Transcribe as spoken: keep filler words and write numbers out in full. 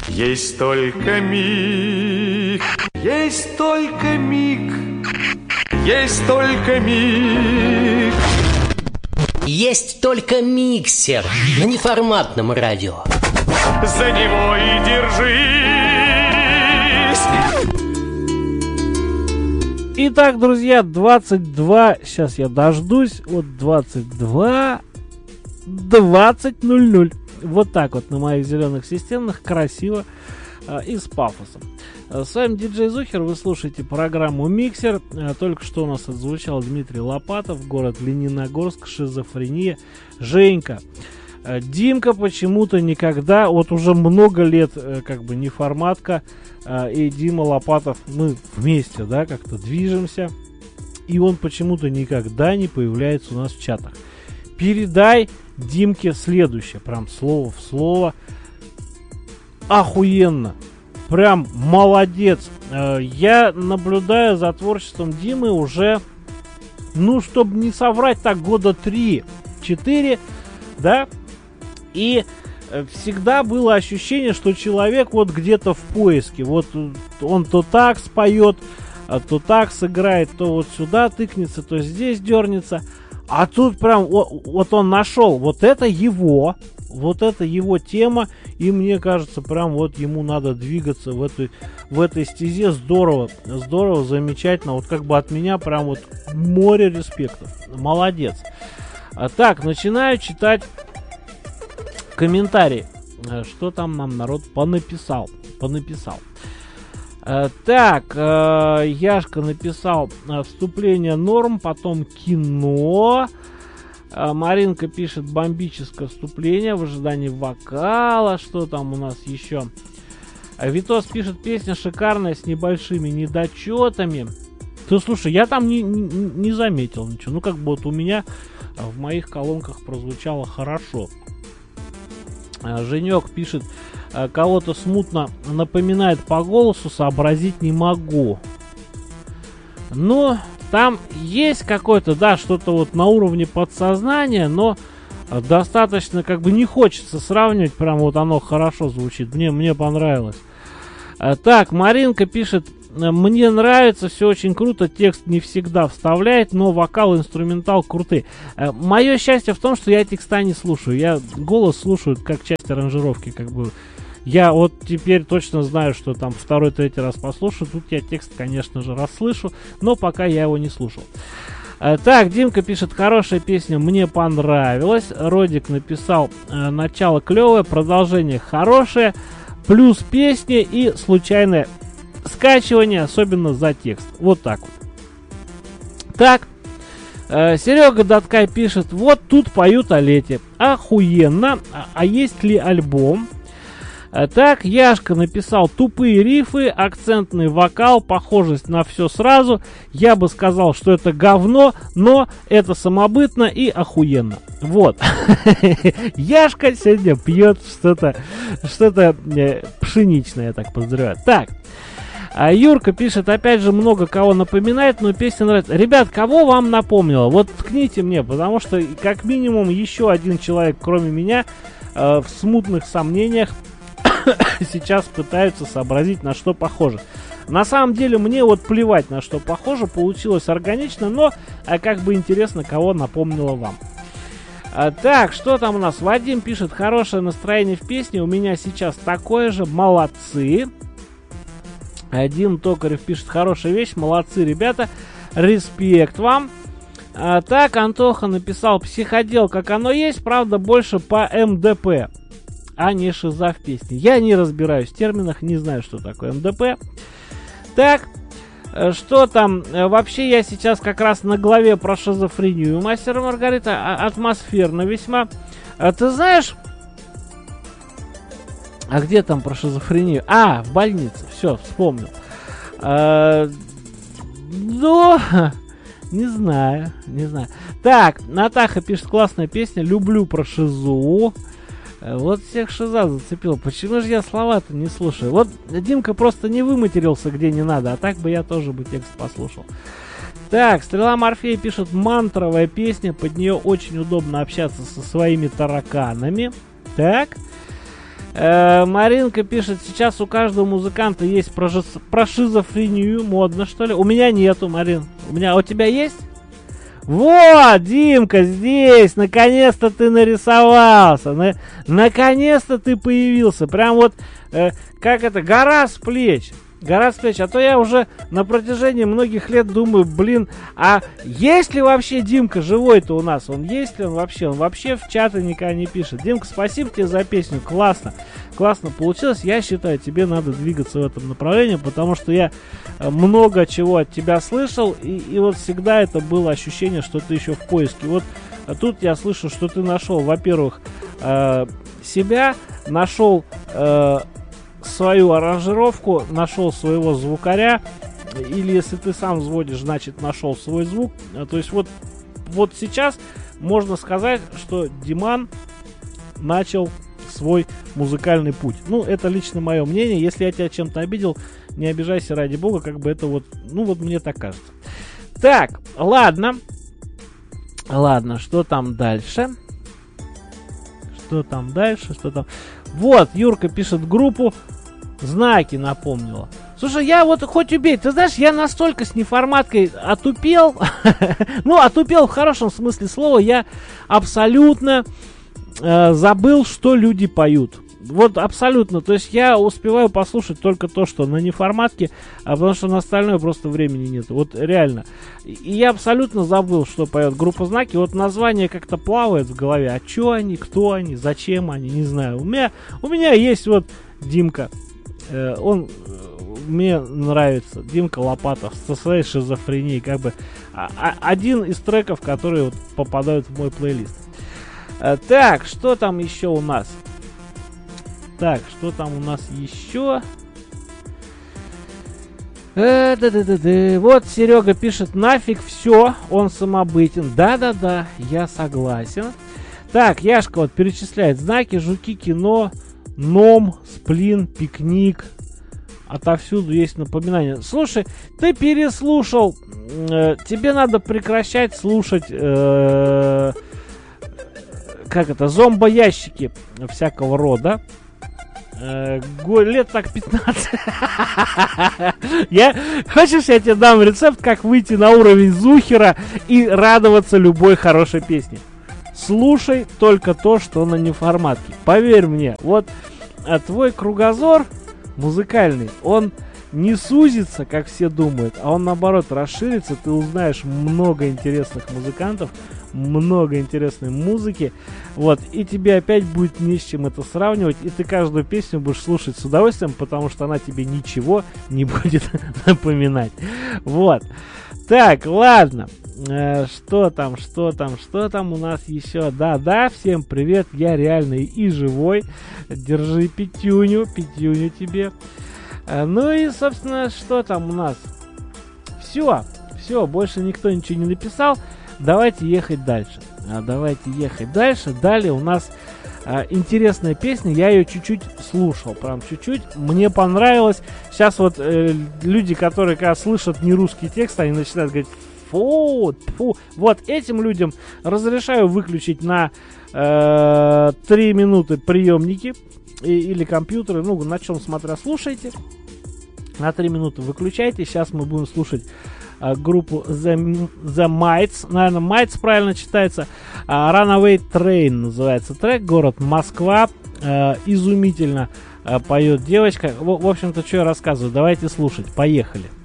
Есть только миг, есть только миг, есть только миг. Есть только миксер на неформатном радио. За него и держись. Итак, друзья, двадцать два, сейчас я дождусь, вот двадцать два, двадцать ноль ноль. Вот так вот на моих зеленых системах, красиво э, и с пафосом. С вами диджей Зухер, вы слушаете программу «Миксер». Только что у нас отзвучал Дмитрий Лопатов, город Лениногорск, шизофрения. Женька. Димка почему-то никогда, вот уже много лет, как бы неформатка, и Дима Лопатов, мы вместе, да, как-то движемся, и он почему-то никогда не появляется у нас в чатах. Передай Димке следующее, прям слово в слово. Охуенно. Прям молодец. Я наблюдаю за творчеством Димы уже, ну, чтобы не соврать, так года три-четыре, да, и всегда было ощущение, что человек вот где-то в поиске. Вот он то так споет, то так сыграет, то вот сюда тыкнется, то здесь дернется. А тут прям вот он нашел, вот это его, вот это его тема, и мне кажется, прям вот ему надо двигаться в этой, в этой стезе. Здорово, здорово, замечательно, вот как бы от меня прям вот море респектов, молодец. А так, начинаю читать комментарии, что там нам народ понаписал, понаписал. Так, э, Яшка написал э, вступление норм, потом кино. э, Маринка пишет бомбическое вступление в ожидании вокала. Что там у нас еще? э, Витос пишет, песня шикарная с небольшими недочетами. Ты слушай, я там не, не, не заметил ничего. Ну как бы вот у меня в моих колонках прозвучало хорошо. э, Женек пишет, кого-то смутно напоминает по голосу, сообразить не могу. Но там есть какое-то, да, что-то вот на уровне подсознания, но достаточно, как бы не хочется сравнивать, прям вот оно хорошо звучит. Мне, мне понравилось. Так, Маринка пишет, мне нравится, все очень круто, текст не всегда вставляет, но вокал, инструментал крутые. Мое счастье в том, что я текста не слушаю, я голос слушаю как часть аранжировки, как бы. Я вот теперь точно знаю, что там второй-третий раз послушаю. Тут я текст, конечно же, расслышу, но пока я его не слушал. Так, Димка пишет, хорошая песня, мне понравилась. Родик написал, начало клевое, продолжение хорошее, плюс песни и случайное скачивание, особенно за текст. Вот так вот. Так, Серега Даткай пишет, вот тут поют о лете. Охуенно. А, а есть ли альбом? Так, Яшка написал, тупые рифы, акцентный вокал, похожесть на все сразу. Я бы сказал, что это говно, но это самобытно и охуенно. Вот. Яшка сегодня пьет что-то, что-то пшеничное, я так подозреваю. Так. А Юрка пишет, опять же, много кого напоминает, но песня нравится. Ребят, кого вам напомнило? Вот ткните мне, потому что как минимум еще один человек, кроме меня, э, в смутных сомнениях сейчас пытаются сообразить, на что похоже. На самом деле мне вот плевать, на что похоже, получилось органично, но а как бы интересно, кого напомнило вам. А, так, что там у нас? Вадим пишет, хорошее настроение в песне, у меня сейчас такое же, молодцы. Дим Токарев пишет, хорошая вещь, молодцы, ребята, респект вам. А, так, Антоха написал, психодел, как оно есть, правда, больше по эм дэ пэ. А не шиза в песне. Я не разбираюсь в терминах, не знаю, что такое эм дэ пэ. Так, что там? Вообще я сейчас как раз на главе про шизофрению. Мастер и Маргарита, атмосферно весьма. А ты знаешь... А где там про шизофрению? А, в больнице. Все, вспомнил. А, ну... Не знаю, не знаю. Так, Натаха пишет, классная песня. Люблю про шизу. Вот всех шиза зацепил. Почему же я слова-то не слушаю? Вот Димка просто не выматерился где не надо, а так бы я тоже бы текст послушал. Так, Стрела Морфея пишет, мантровая песня, под нее очень удобно общаться со своими тараканами. Так. Э, Маринка пишет, сейчас у каждого музыканта есть про, жи- про шизофрению, модно что ли? У меня нету, Марин. У меня, а у тебя есть? Вот, Димка здесь, наконец-то ты нарисовался, на, наконец-то ты появился, прям вот, э, как это, гора с плеч. Гора с плеч, а то я уже на протяжении многих лет думаю, блин, а есть ли вообще Димка живой-то у нас? Он есть ли он вообще? Он вообще в чаты никогда не пишет. Димка, спасибо тебе за песню, классно, классно получилось. Я считаю, тебе надо двигаться в этом направлении, потому что я много чего от тебя слышал, и, и вот всегда это было ощущение, что ты еще в поиске. Вот тут я слышу, что ты нашел, во-первых, э, себя, нашел... Э, свою аранжировку, нашел своего звукаря, или если ты сам взводишь, значит нашел свой звук. То есть вот, вот сейчас можно сказать, что Диман начал свой музыкальный путь. Ну, это лично мое мнение. Если я тебя чем-то обидел, не обижайся ради бога, как бы это вот, ну вот мне так кажется. Так, ладно. Ладно, что там дальше? Что там дальше? Что там? Вот, Юрка пишет группу. Знаки напомнила. Слушай, я вот хоть убей, ты знаешь, я настолько с неформаткой отупел, ну, отупел в хорошем смысле слова, я абсолютно э, забыл, что люди поют. Вот абсолютно, то есть я успеваю послушать только то, что на неформатке, а потому что на остальное просто времени нет. Вот реально. И я абсолютно забыл, что поет группа Знаки. Вот название как-то плавает в голове. А что они, кто они, зачем они, не знаю. У меня, у меня есть вот Димка. Э, он э, мне нравится. Димка Лопатов со своей шизофренией. Как бы а, а, один из треков, которые вот попадают в мой плейлист. Э, так, что там еще у нас? Так, что там у нас еще? Э, да, да, да, да. Вот Серега пишет, нафиг все, он самобытен. Да-да-да, я согласен. Так, Яшка вот перечисляет знаки, жуки, кино, ном, сплин, пикник. Отовсюду есть напоминания. Слушай, ты переслушал. Э, тебе надо прекращать слушать... Э, как это? Зомбоящики всякого рода. Лет так пятнадцать. Я, хочешь, я тебе дам рецепт, как выйти на уровень Зухера и радоваться любой хорошей песне? Слушай только то, что на неформатке. Поверь мне, вот а твой кругозор музыкальный, он не сузится, как все думают, а он наоборот расширится. Ты узнаешь много интересных музыкантов, много интересной музыки, вот, и тебе опять будет не с чем это сравнивать, и ты каждую песню будешь слушать с удовольствием, потому что она тебе ничего не будет напоминать. Вот. Так, ладно. Э, что там, что там, что там у нас еще? Да-да, всем привет, я реальный и живой. Держи пятюню, пятюню тебе. Э, ну и, собственно, что там у нас? Все, все, больше никто ничего не написал. Давайте ехать дальше. А, давайте ехать дальше. Далее у нас а, интересная песня. Я ее чуть-чуть слушал. Прям чуть-чуть. Мне понравилось. Сейчас вот э, люди, которые когда слышат нерусский текст, они начинают говорить: фу, фу. Вот этим людям разрешаю выключить на э, три минуты приемники и, или компьютеры. Ну, на чем смотря слушайте. На три минуты выключайте. Сейчас мы будем слушать группу The, The Mites, наверное, Mites правильно читается. uh, Runaway Train называется трек, город Москва. uh, Изумительно uh, поет девочка. В, в общем-то, что я рассказываю, давайте слушать, поехали.